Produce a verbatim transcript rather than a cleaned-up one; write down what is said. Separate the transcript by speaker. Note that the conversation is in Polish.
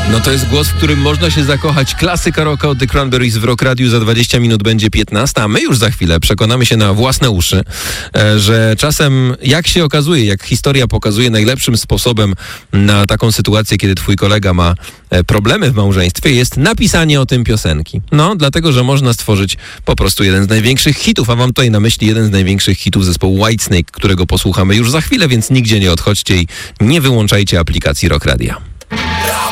Speaker 1: No to jest głos, w którym można się zakochać. Klasyka rocka od The Cranberries w Rock Radiu. Za dwadzieścia minut będzie piętnasta, a my już za chwilę przekonamy się na własne uszy, że czasem, jak się okazuje, jak historia pokazuje, najlepszym sposobem na taką sytuację, kiedy twój kolega ma problemy w małżeństwie, jest napisanie o tym piosenki. No, dlatego, że można stworzyć po prostu jeden z największych hitów, a mam tutaj na myśli jeden z największych hitów zespołu Whitesnake, którego posłuchamy już za chwilę, więc nigdzie nie odchodźcie i nie wyłączajcie aplikacji Rock Radia.